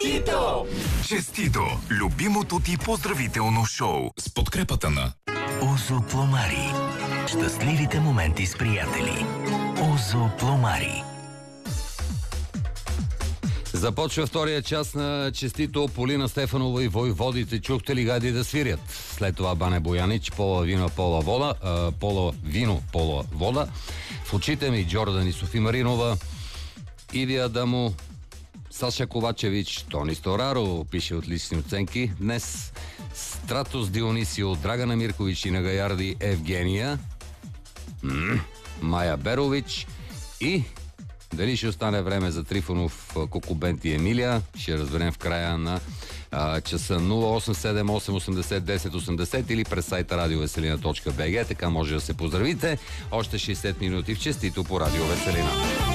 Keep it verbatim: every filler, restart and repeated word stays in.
Честито! Честито! Любимото ти поздравително шоу с подкрепата на Озо Пломари. Щастливите моменти с приятели. Озо Пломари. Започва втория час на Честито. Полина Стефанова и войводите. Чухте ли гади да свирят? След това Бане Боянич, Пола Вино, Пола Вода, а, Пола Вино, Пола Вода. В очите ми Джордан и Софи Маринова, Иви Адамо, Саша Ковачевич, Тони Стораро пише отлични оценки. Днес Стратос Дионисио, Драгана Миркович и Нагаярди Евгения, м-м, Майя Берович и дали ще остане време за Трифонов, Кокобент и Емилия, ще разберем в края на а, часа. Нула осем седем осем осемдесет десет осемдесет или през сайта радио веселина точка бг. Така може да се поздравите. Още шейсет минути в Честито по Радио Веселина.